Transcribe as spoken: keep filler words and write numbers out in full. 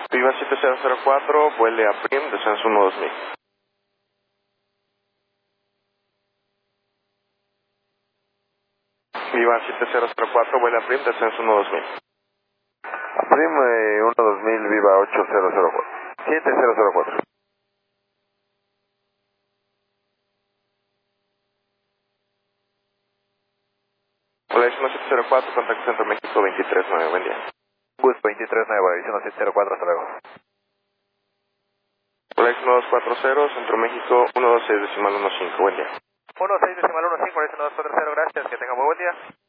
Viva siete cero cero cuatro, vuele a Prim, descenso uno dos mil. Viva siete cero cero cuatro, vuele a Prim, descenso uno dos mil. A Prim eh, uno dos mil, Viva ocho cero cero cuatro. siete cero cero cuatro. Hola, uno siete cero cuatro, contacto Centro México veintitrés nueve, buen día. Bus veintitrés nueve, uno siete cero cuatro, hasta luego. Hola, uno dos cuatro cero, Centro México uno dos seis decimal uno cinco, buen día. uno seis decimal uno cinco, uno dos cuatro cero, gracias, que tenga muy buen día.